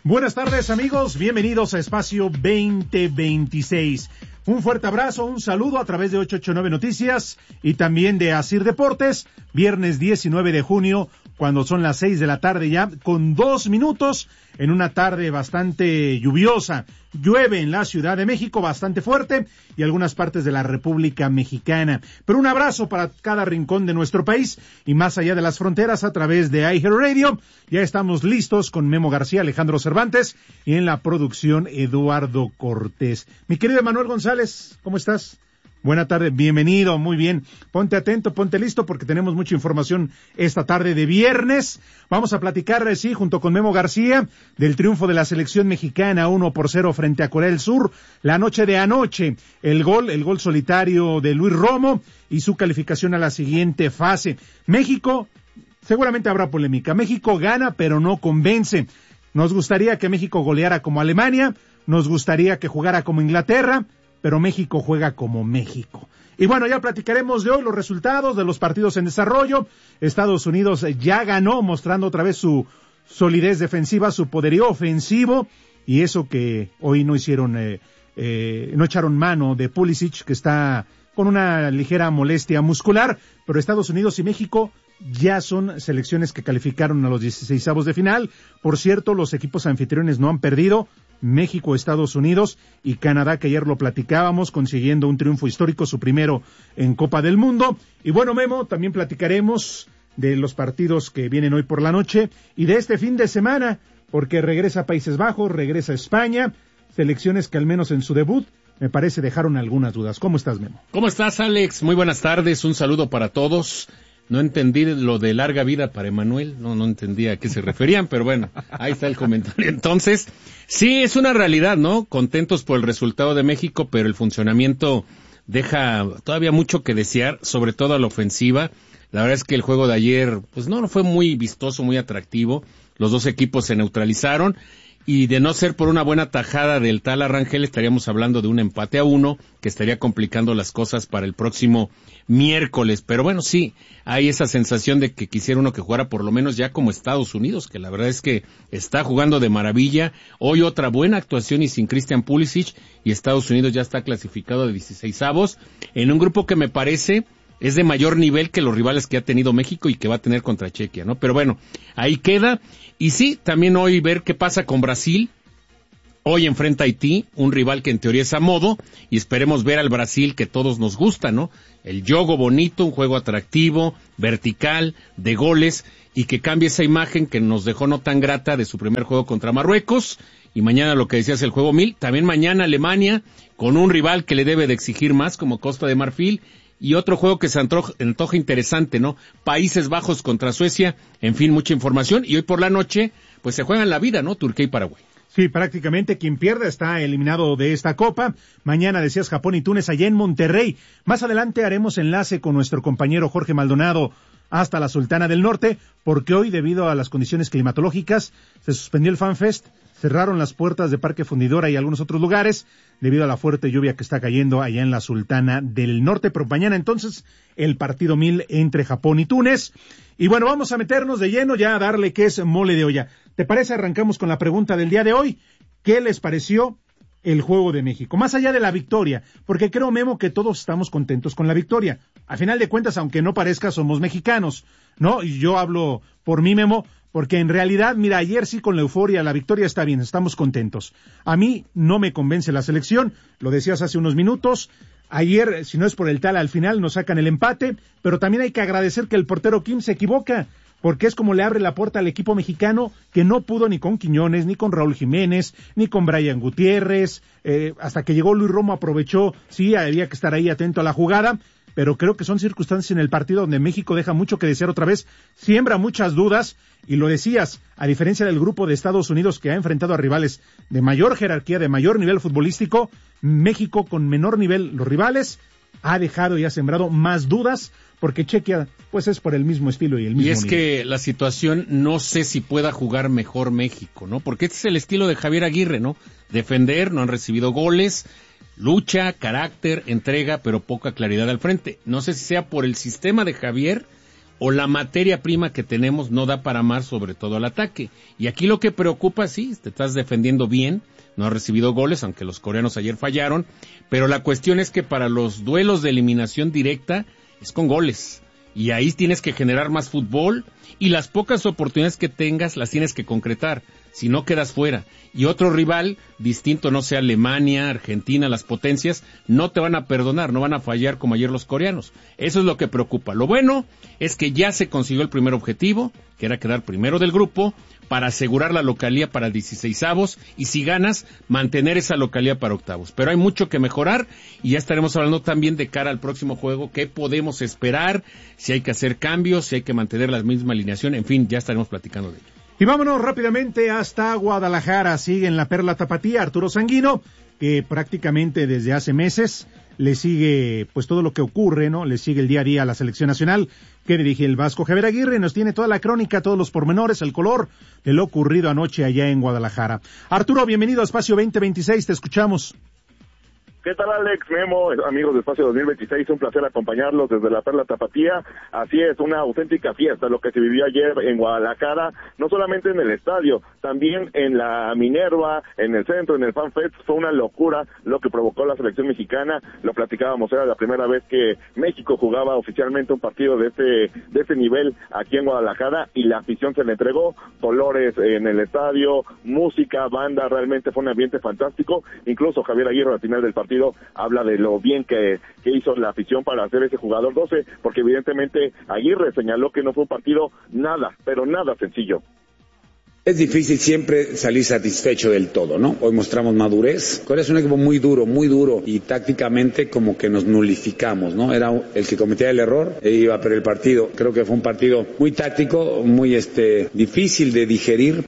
Buenas tardes, amigos, bienvenidos a Espacio 2026. Un fuerte abrazo, un saludo a través de 889 Noticias y también de Asir Deportes, viernes 19 de junio, cuando son las 6 de la tarde ya, con 2 minutos, en una tarde bastante lluviosa. Llueve en la Ciudad de México bastante fuerte y algunas partes de la República Mexicana. Pero un abrazo para cada rincón de nuestro país y más allá de las fronteras a través de iHeartRadio. Ya estamos listos con Memo García, Alejandro Cervantes y en la producción Eduardo Cortés. Mi querido Manuel González, ¿cómo estás? Buena tarde, bienvenido, muy bien. Ponte atento, ponte listo porque tenemos mucha información esta tarde de viernes. Vamos a platicar, sí, junto con Memo García, del triunfo de la selección mexicana 1-0 frente a Corea del Sur. La noche de anoche, el gol solitario de Luis Romo y su calificación a la siguiente fase. México, seguramente habrá polémica. México gana, pero no convence. Nos gustaría que México goleara como Alemania, nos gustaría que jugara como Inglaterra, pero México juega como México. Y bueno, ya platicaremos de hoy los resultados de los partidos en desarrollo. Estados Unidos ya ganó, mostrando otra vez su solidez defensiva, su poderío ofensivo, y eso que hoy no echaron mano de Pulisic, que está con una ligera molestia muscular, pero Estados Unidos y México ya son selecciones que calificaron a los 16avos de final. Por cierto, los equipos anfitriones no han perdido. México, Estados Unidos y Canadá, que ayer lo platicábamos, consiguiendo un triunfo histórico, su primero en Copa del Mundo. Y bueno, Memo, también platicaremos de los partidos que vienen hoy por la noche y de este fin de semana, porque regresa a Países Bajos, regresa a España, selecciones que al menos en su debut, me parece, dejaron algunas dudas. ¿Cómo estás, Memo? ¿Cómo estás, Alex? Muy buenas tardes, un saludo para todos. No entendí lo de larga vida para Emanuel, no entendía a qué se referían, pero bueno, ahí está el comentario. Entonces, sí, es una realidad, ¿no? Contentos por el resultado de México, pero el funcionamiento deja todavía mucho que desear, sobre todo a la ofensiva. La verdad es que el juego de ayer, pues no fue muy vistoso, muy atractivo. Los dos equipos se neutralizaron. Y de no ser por una buena tajada del tal Arrangel, estaríamos hablando de un empate a 1, que estaría complicando las cosas para el próximo miércoles. Pero bueno, sí, hay esa sensación de que quisiera uno que jugara por lo menos ya como Estados Unidos, que la verdad es que está jugando de maravilla. Hoy otra buena actuación y sin Christian Pulisic, y Estados Unidos ya está clasificado de 16avos, en un grupo que me parece es de mayor nivel que los rivales que ha tenido México y que va a tener contra Chequia, ¿no? Pero bueno, ahí queda. Y sí, también hoy ver qué pasa con Brasil. Hoy enfrenta a Haití, un rival que en teoría es a modo, y esperemos ver al Brasil que todos nos gusta, ¿no? El juego bonito, un juego atractivo, vertical, de goles, y que cambie esa imagen que nos dejó no tan grata de su primer juego contra Marruecos. Y mañana lo que decías, el juego 1000. También mañana Alemania, con un rival que le debe de exigir más, como Costa de Marfil. Y otro juego que se antoja interesante, ¿no? Países Bajos contra Suecia, en fin, mucha información. Y hoy por la noche, pues se juegan la vida, ¿no? Turquía y Paraguay. Sí, prácticamente quien pierda está eliminado de esta Copa. Mañana decías Japón y Túnez allá en Monterrey. Más adelante haremos enlace con nuestro compañero Jorge Maldonado hasta la Sultana del Norte, porque hoy, debido a las condiciones climatológicas, se suspendió el FanFest. Cerraron las puertas de Parque Fundidora y algunos otros lugares debido a la fuerte lluvia que está cayendo allá en la Sultana del Norte. Pero mañana entonces el partido 1000 entre Japón y Túnez. Y bueno, vamos a meternos de lleno ya a darle que es mole de olla. ¿Te parece? Arrancamos con la pregunta del día de hoy. ¿Qué les pareció el juego de México? Más allá de la victoria, porque creo, Memo, que todos estamos contentos con la victoria. A final de cuentas, aunque no parezca, somos mexicanos, ¿no? Y yo hablo por mí, Memo, porque en realidad, mira, ayer sí con la euforia, la victoria está bien, estamos contentos. A mí no me convence la selección, lo decías hace unos minutos. Ayer, si no es por el tal, al final nos sacan el empate, pero también hay que agradecer que el portero Kim se equivoca, porque es como le abre la puerta al equipo mexicano, que no pudo ni con Quiñones, ni con Raúl Jiménez, ni con Brian Gutiérrez, hasta que llegó Luis Romo aprovechó, sí, había que estar ahí atento a la jugada, pero creo que son circunstancias en el partido donde México deja mucho que desear otra vez, siembra muchas dudas, y lo decías, a diferencia del grupo de Estados Unidos que ha enfrentado a rivales de mayor jerarquía, de mayor nivel futbolístico, México con menor nivel, los rivales, ha dejado y ha sembrado más dudas, porque Chequia, pues es por el mismo estilo y el mismo nivel. Y es nivel. Que la situación, no sé si pueda jugar mejor México, ¿no? Porque este es el estilo de Javier Aguirre, ¿no? Defender, no han recibido goles, lucha, carácter, entrega, pero poca claridad al frente. No sé si sea por el sistema de Javier o la materia prima que tenemos no da para más, sobre todo al ataque. Y aquí lo que preocupa, sí, te estás defendiendo bien, no has recibido goles, aunque los coreanos ayer fallaron, pero la cuestión es que para los duelos de eliminación directa es con goles. Y ahí tienes que generar más fútbol y las pocas oportunidades que tengas las tienes que concretar, si no quedas fuera. Y otro rival distinto, no sea Alemania, Argentina, las potencias, no te van a perdonar, no van a fallar como ayer los coreanos. Eso es lo que preocupa. Lo bueno es que ya se consiguió el primer objetivo, que era quedar primero del grupo, para asegurar la localía para 16avos y si ganas, mantener esa localía para octavos. Pero hay mucho que mejorar y ya estaremos hablando también de cara al próximo juego, qué podemos esperar, si hay que hacer cambios, si hay que mantener la misma alineación, en fin, ya estaremos platicando de ello. Y vámonos rápidamente hasta Guadalajara. Sigue en la Perla Tapatía Arturo Sanguino, que prácticamente desde hace meses le sigue pues todo lo que ocurre, ¿no? Le sigue el día a día a la selección nacional que dirige el Vasco Javier Aguirre. Nos tiene toda la crónica, todos los pormenores, el color de lo ocurrido anoche allá en Guadalajara. Arturo, bienvenido a Espacio 2026, te escuchamos. ¿Qué tal, Alex, Memo, amigos de Espacio 2026? Un placer acompañarlos desde la Perla Tapatía. Así es, una auténtica fiesta lo que se vivió ayer en Guadalajara, no solamente en el estadio, también en la Minerva, en el centro, en el FanFest. Fue una locura lo que provocó la selección mexicana. Lo platicábamos, era la primera vez que México jugaba oficialmente un partido de este nivel aquí en Guadalajara y la afición se le entregó, colores en el estadio, música, banda, realmente fue un ambiente fantástico. Incluso Javier Aguirre al final del partido habla de lo bien que hizo la afición para hacer ese jugador 12, porque evidentemente Aguirre señaló que no fue un partido nada, pero nada sencillo. Es difícil siempre salir satisfecho del todo, ¿no? Hoy mostramos madurez. Corea es un equipo muy duro, y tácticamente como que nos nulificamos, ¿no? Era el que cometía el error e iba a perder el partido. Creo que fue un partido muy táctico, muy difícil de digerir.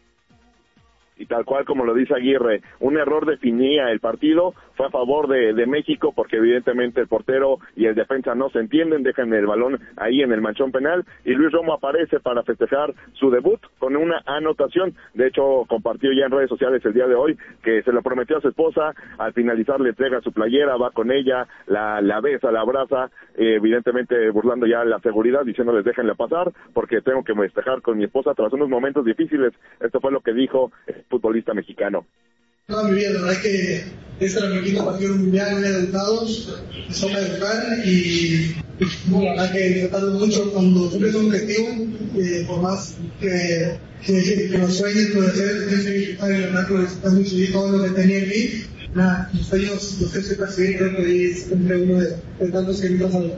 Y tal cual como lo dice Aguirre, un error definía el partido, fue a favor de México porque evidentemente el portero y el defensa no se entienden, dejan el balón ahí en el manchón penal y Luis Romo aparece para festejar su debut con una anotación. De hecho, compartió ya en redes sociales el día de hoy que se lo prometió a su esposa, al finalizar le entrega su playera, va con ella, la besa, la abraza, evidentemente burlando ya la seguridad, diciéndoles déjenla pasar porque tengo que festejar con mi esposa tras unos momentos difíciles. Esto fue lo que dijo futbolista mexicano. Toda mi vida, la verdad es que este era mi quinto partido mundial, me he educado, empezó a educar y la verdad que disfrutando mucho cuando cumples un objetivo, por más que los sueños pueden ser disfrutar y la verdad que lo disfruté mucho y todo lo que tenía en mí, nada, mis sueños los que perseguir, creo que ahí es siempre uno de tantos que me pasan.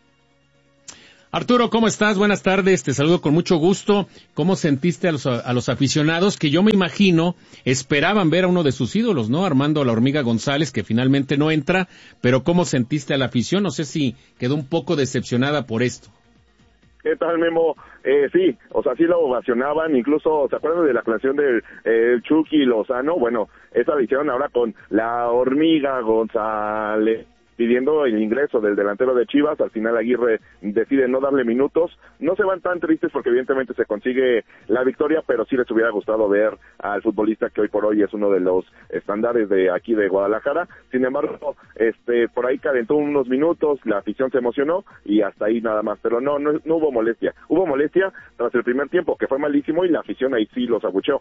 Arturo, ¿cómo estás? Buenas tardes, te saludo con mucho gusto. ¿Cómo sentiste a los aficionados que yo me imagino esperaban ver a uno de sus ídolos, ¿no? Armando La Hormiga González, que finalmente no entra, pero ¿cómo sentiste a la afición? No sé si quedó un poco decepcionada por esto. ¿Qué tal, Memo? Sí, o sea, sí lo ovacionaban, incluso, ¿se acuerdan de la canción de Chucky Lozano? Bueno, esa la hicieron ahora con La Hormiga González, pidiendo el ingreso del delantero de Chivas. Al final Aguirre decide no darle minutos. No se van tan tristes porque evidentemente se consigue la victoria, pero sí les hubiera gustado ver al futbolista que hoy por hoy es uno de los estándares de aquí de Guadalajara. Sin embargo, por ahí calentó unos minutos, la afición se emocionó y hasta ahí nada más, pero no hubo molestia. Hubo molestia tras el primer tiempo, que fue malísimo, y la afición ahí sí los abucheó.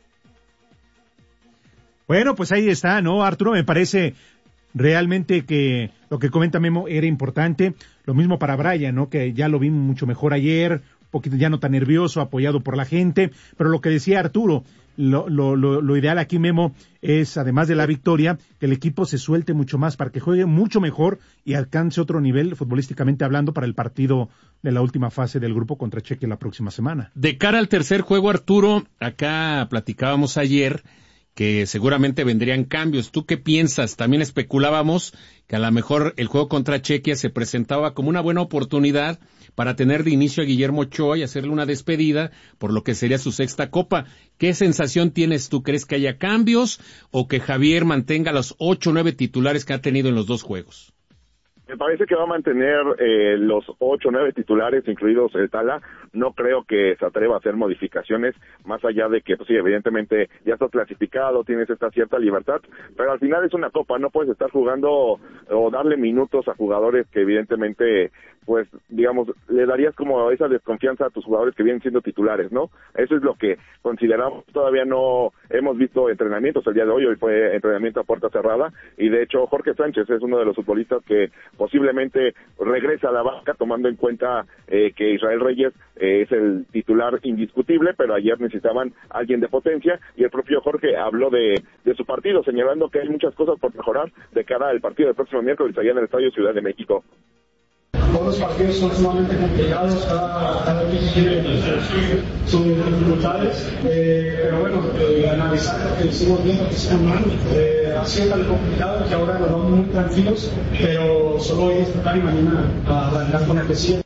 Bueno, pues ahí está, ¿no, Arturo? Me parece realmente que lo que comenta Memo era importante. Lo mismo para Brian, ¿no? Que ya lo vi mucho mejor ayer, un poquito ya no tan nervioso, apoyado por la gente. Pero lo que decía Arturo, lo ideal aquí, Memo, es, además de la victoria, que el equipo se suelte mucho más para que juegue mucho mejor y alcance otro nivel futbolísticamente hablando para el partido de la última fase del grupo contra Chequia la próxima semana. De cara al tercer juego, Arturo, acá platicábamos ayer que seguramente vendrían cambios. ¿Tú qué piensas? También especulábamos que a lo mejor el juego contra Chequia se presentaba como una buena oportunidad para tener de inicio a Guillermo Ochoa y hacerle una despedida por lo que sería su sexta copa. ¿Qué sensación tienes tú? ¿Crees que haya cambios o que Javier mantenga los 8 o 9 titulares que ha tenido en los dos juegos? Me parece que va a mantener los 8 o 9 titulares, incluidos el Tala. No creo que se atreva a hacer modificaciones, más allá de que, pues sí, evidentemente ya estás clasificado, tienes esta cierta libertad, pero al final es una copa, no puedes estar jugando o darle minutos a jugadores que evidentemente, pues, digamos, le darías como esa desconfianza a tus jugadores que vienen siendo titulares, ¿no? Eso es lo que consideramos. Todavía no hemos visto entrenamientos el día de hoy fue entrenamiento a puerta cerrada, y de hecho Jorge Sánchez es uno de los futbolistas que posiblemente regresa a la banca, tomando en cuenta que Israel Reyes es el titular indiscutible, pero ayer necesitaban alguien de potencia, y el propio Jorge habló de su partido, señalando que hay muchas cosas por mejorar de cara al partido del próximo miércoles allá en el Estadio Ciudad de México. Todos los partidos son sumamente complicados, cada equipo tiene sus dificultades, pero bueno, analizando lo que hicimos viendo que está mal, ha sido tan complicado que ahora nos vamos muy tranquilos, pero solo hoy es tratar y mañana a arrancar con el que sigue.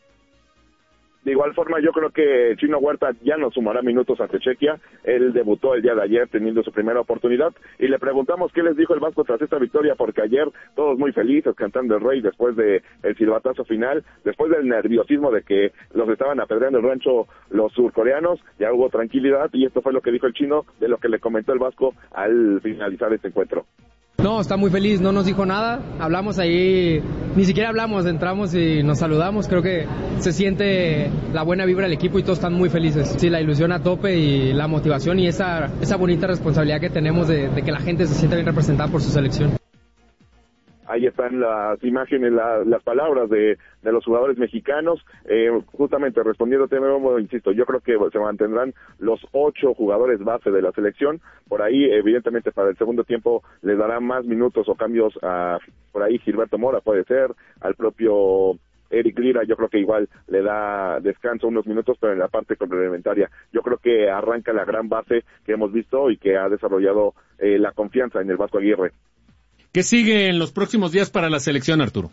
De igual forma, yo creo que Chino Huerta ya no sumará minutos ante Chequia. Él debutó el día de ayer teniendo su primera oportunidad, y le preguntamos qué les dijo el Vasco tras esta victoria, porque ayer todos muy felices cantando el Rey después de el silbatazo final, después del nerviosismo de que los estaban apedreando el rancho los surcoreanos. Ya hubo tranquilidad, y esto fue lo que dijo el Chino de lo que le comentó el Vasco al finalizar este encuentro. No, está muy feliz, no nos dijo nada, hablamos ahí, ni siquiera hablamos, entramos y nos saludamos, creo que se siente la buena vibra del equipo y todos están muy felices. Sí, la ilusión a tope y la motivación y esa bonita responsabilidad que tenemos de que la gente se sienta bien representada por su selección. Ahí están las imágenes, las palabras de los jugadores mexicanos. Justamente respondiéndote, insisto, yo creo que se mantendrán los 8 jugadores base de la selección. Por ahí, evidentemente, para el segundo tiempo les dará más minutos o cambios a, por ahí, Gilberto Mora, puede ser, al propio Eric Lira. Yo creo que igual le da descanso unos minutos, pero en la parte complementaria yo creo que arranca la gran base que hemos visto y que ha desarrollado la confianza en el Vasco Aguirre. ¿Qué sigue en los próximos días para la selección, Arturo?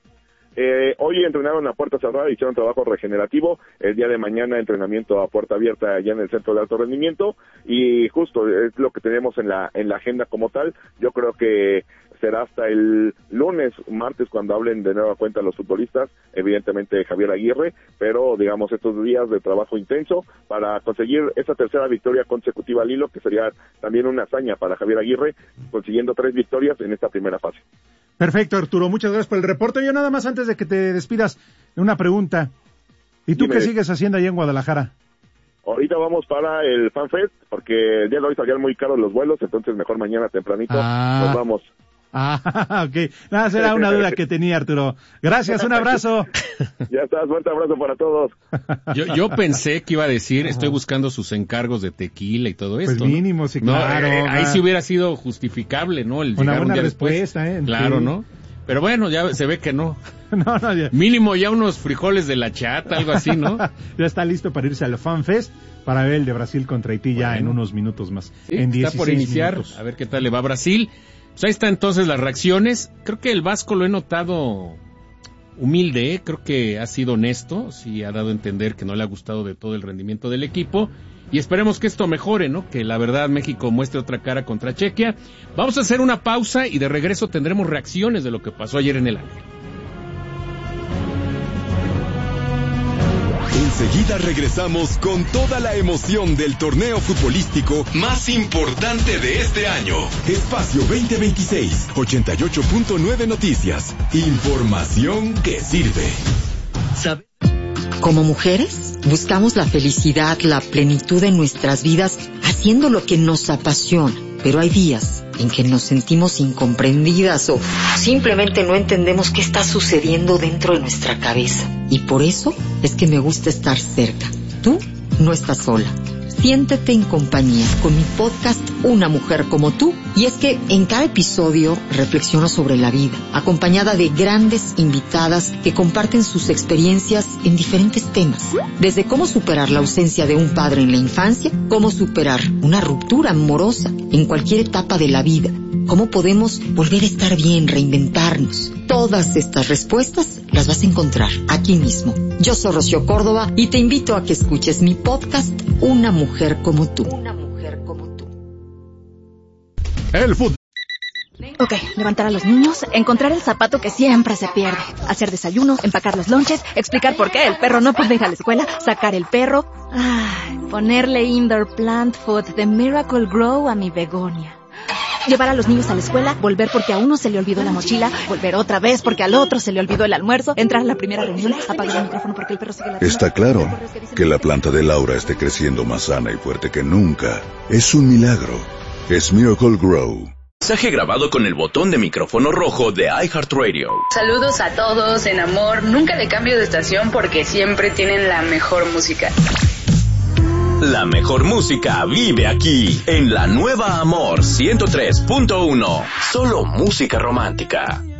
Hoy entrenaron a puerta cerrada, hicieron trabajo regenerativo. El día de mañana entrenamiento a puerta abierta allá en el Centro de Alto Rendimiento, y justo es lo que tenemos en la agenda como tal. Yo creo que será hasta el lunes, martes, cuando hablen de nueva cuenta los futbolistas, evidentemente Javier Aguirre, pero digamos estos días de trabajo intenso para conseguir esa tercera victoria consecutiva al hilo, que sería también una hazaña para Javier Aguirre, consiguiendo 3 victorias en esta primera fase. Perfecto, Arturo, muchas gracias por el reporte. Yo nada más, antes de que te despidas, una pregunta. ¿Y tú qué sigues haciendo allá en Guadalajara? Ahorita vamos para el FanFest, porque el día de hoy salían muy caros los vuelos, entonces mejor mañana tempranito nos vamos. Ok. Nada, será una duda que tenía, Arturo. Gracias, un abrazo. Ya estás, fuerte abrazo para todos. Yo pensé que iba a decir, estoy buscando sus encargos de tequila y todo esto. Pues mínimo, sí, claro. Ahí sí hubiera sido justificable, ¿no? El una buena un día respuesta, después. Claro, sí. ¿no? Pero bueno, ya se ve que no. No, ya. Mínimo ya unos frijoles de la chata, algo así, ¿no? Ya está listo para irse al FanFest para ver el de Brasil contra Haití ya en unos minutos más. Sí, en 16 está por iniciar, minutos. A ver qué tal le va a Brasil. Pues ahí están entonces las reacciones. Creo que el Vasco lo he notado humilde, creo que ha sido honesto, sí ha dado a entender que no le ha gustado de todo el rendimiento del equipo, y esperemos que esto mejore, ¿no? Que la verdad México muestre otra cara contra Chequia. Vamos a hacer una pausa y de regreso tendremos reacciones de lo que pasó ayer en el Ángel. Enseguida regresamos con toda la emoción del torneo futbolístico más importante de este año. Espacio 2026, 88.9 Noticias. Información que sirve. Como mujeres, buscamos la felicidad, la plenitud en nuestras vidas, haciendo lo que nos apasiona. Pero hay días en que nos sentimos incomprendidas o simplemente no entendemos qué está sucediendo dentro de nuestra cabeza. Y por eso es que me gusta estar cerca. Tú no estás sola. Siéntete en compañía con mi podcast Una Mujer Como Tú. Y es que en cada episodio reflexiono sobre la vida, acompañada de grandes invitadas que comparten sus experiencias en diferentes temas. Desde cómo superar la ausencia de un padre en la infancia, cómo superar una ruptura amorosa en cualquier etapa de la vida, cómo podemos volver a estar bien, reinventarnos. Todas estas respuestas las vas a encontrar aquí mismo. Yo soy Rocío Córdoba y te invito a que escuches mi podcast Una Mujer Como Tú. Una Mujer Como Tú. El fútbol. Ok, levantar a los niños, encontrar el zapato que siempre se pierde, hacer desayuno, empacar los lonches, explicar por qué el perro no puede ir a la escuela, sacar el perro, ponerle indoor plant food de Miracle Grow a mi begonia. Llevar a los niños a la escuela, volver porque a uno se le olvidó la mochila, volver otra vez porque al otro se le olvidó el almuerzo, entrar a la primera reunión, apagar el micrófono porque el perro sigue ladrando. Está claro que la planta de Laura esté creciendo más sana y fuerte que nunca. Es un milagro. Es Miracle Grow. Mensaje grabado con el botón de micrófono rojo de iHeartRadio. Saludos a todos en amor. Nunca le cambio de estación porque siempre tienen la mejor música. La mejor música vive aquí, en la nueva Amor 103.1. Solo música romántica.